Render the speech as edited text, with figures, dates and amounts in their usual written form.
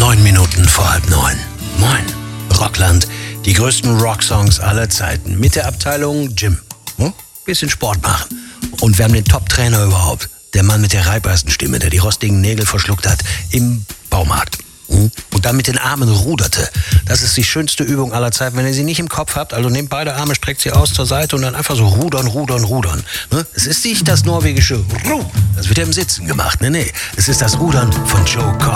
9 Minuten vor 8:30. Moin, Rockland, die größten Rocksongs aller Zeiten. Mit der Abteilung Gym. Bisschen Sport machen. Und wir haben den Top-Trainer überhaupt. Der Mann mit der Reibeisenstimme, der die rostigen Nägel verschluckt hat im Baumarkt. Und dann mit den Armen ruderte. Das ist die schönste Übung aller Zeiten. Wenn ihr sie nicht im Kopf habt, also nehmt beide Arme, streckt sie aus zur Seite und dann einfach so rudern. Es ist nicht das norwegische Ru, das wird ja im Sitzen gemacht. Nee. Es ist das Rudern von Joe Cocker.